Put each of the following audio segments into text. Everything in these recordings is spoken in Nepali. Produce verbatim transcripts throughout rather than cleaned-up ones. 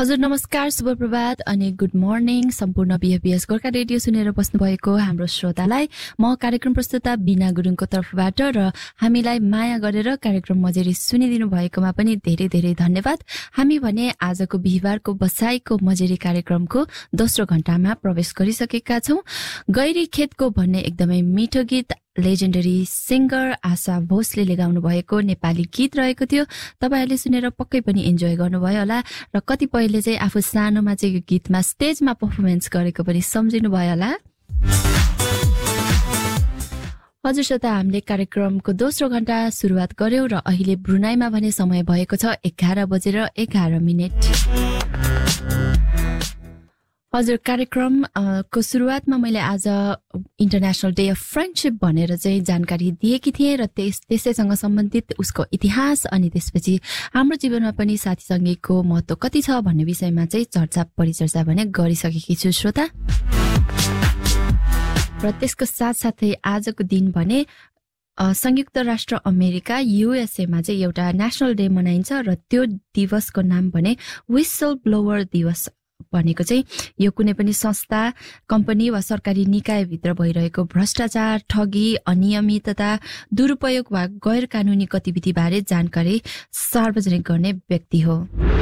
हजुर नमस्कार, शुभ प्रभात अनि गुड मर्निङ सम्पूर्ण बीएफबीएस गोर्खा रेडियो सुनेर बस्नुभएको हाम्रो श्रोतालाई म कार्यक्रम प्रस्तुता बिना गुरुङको तर्फबाट र हामीलाई माया गरेर कार्यक्रम मजेरी सुनिदिनु भएकोमा पनि धेरै धेरै धन्यवाद। हामी भने आजको बिहिबारको बसाईको मजेरी कार्यक्रमको दोस्रो घण्टामा प्रवेश गरिसकेका छौं। गैरी खेतको भन्ने एकदमै मिठो गीत लेजेन्डरी सिंगर आशा भोसले गाउनु भएको नेपाली गीत रहेको थियो। तपाईहरुले सुनेर पक्कै पनि एन्जोय गर्नुभयो होला र कतिपयले चाहिँ आफू सानोमा चाहिँ यो गीतमा स्टेजमा परफर्मेन्स गरेको पनि सम्झिनु भयो होला। हजुर श्रोता, हामीले कार्यक्रमको दोस्रो घण्टा सुरुवात गर्यौं र अहिले ब्रुनाईमा भने समय भएको छ एघार बजेर एघार मिनेट। हजुर, कार्यक्रम को सुरुवातमा मैले आज इन्टरनेशनल डे अफ फ्रेन्डशिप भनेर चाहिँ जानकारी दिएकी थिएँ र त्यस त्यसैसँग सम्बन्धित उसको इतिहास अनि त्यसपछि हाम्रो जीवनमा पनि साथीसँगैको महत्त्व कति छ भन्ने विषयमा चाहिँ चर्चा परिचर्चा भने गरिसकेकी छु श्रोता। र त्यसको साथसाथै आजको दिन भने संयुक्त राष्ट्र अमेरिका युएसए मा चाहिँ एउटा नेशनल डे मनाइन्छ र त्यो दिवसको नाम भने व्हिसल ब्लोवर दिवस भनेको चाहिँ यो कुनै पनि संस्था, कम्पनी वा सरकारी निकायभित्र भइरहेको भ्रष्टाचार, ठगी, अनियमितता, दुरुपयोग वा गैर कानूनी गतिविधि बारे जानकारी सार्वजनिक गर्ने व्यक्ति हो।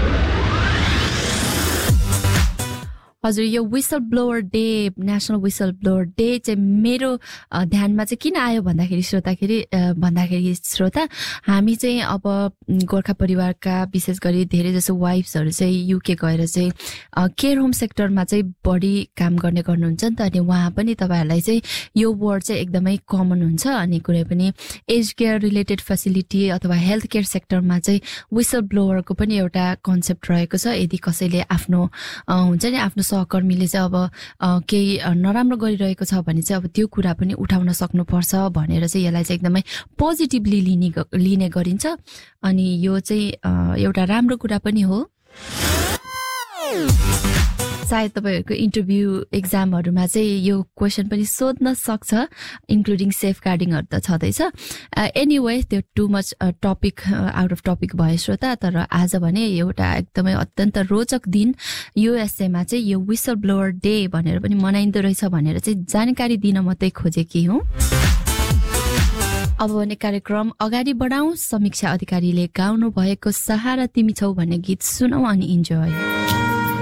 हजुर, यो whistle blower day, national whistle blower day चाहिँ मेरो ध्यानमा चाहिँ किन आयो भन्दाखेरि श्रोताखेरि भन्दाखेरि श्रोता हामी चाहिँ अब गोर्खा परिवारका विशेष गरी धेरै जसो वाइफ्सहरू चाहिँ युके गएर चाहिँ केयर होम सेक्टरमा चाहिँ बढी काम गर्ने गर्नुहुन्छ नि त। अनि वहाँ पनि तपाईहरुलाई चाहिँ यो वर्ड चाहिँ एकदमै कमन हुन्छ। अनि कुनै पनि एज केयर रिलेटेड फेसिलिटी अथवा हेल्थ केयर सेक्टरमा चाहिँ व्हिसल ब्लोवरको पनि एउटा कन्सेप्ट रहेको छ। यदि कसैले आफ्नो हुन्छ नि आफ्नो सहकर्मीले चाहिँ अब केही नराम्रो गरिरहेको छ भने चाहिँ अब त्यो कुरा पनि उठाउन सक्नुपर्छ भनेर चाहिँ यसलाई चाहिँ एकदमै पोजिटिभली लिने लिने गरिन्छ। अनि यो चाहिँ एउटा राम्रो कुरा पनि हो। सायद तपाईहरुको इन्टरभ्यू एक्जामहरुमा चाहिँ यो क्वेशन पनि सोध्न सक्छ, इन्क्लुडिङ सेफ गार्डिङहरु त छँदैछ। एनीवे त्यो too much topic out of topic भयो श्रोता। तर आज भने एउटा एकदमै अत्यन्त रोचक दिन युएसए मा चाहिँ यो व्हिसल ब्लोवर डे भनेर पनि मनाइन्दो रहेछ भनेर चाहिँ जानकारी दिन मात्रै खोजेकी हुँ। अब भने कार्यक्रम अगाडि बढाउँ। समीक्षा अधिकारीले गाउनु भएको सहारा तिमी छौ भन्ने गीत सुनौ अनि इन्जोय।